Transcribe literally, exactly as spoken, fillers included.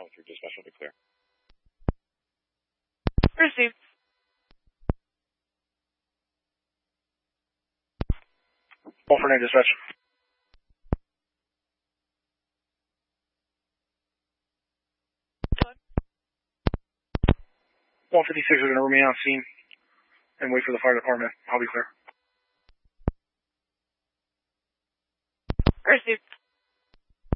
one three dispatch will be clear. Received. one four nine dispatch. one fifty-six are going to remain on scene and wait for the fire department. I'll be clear. Received.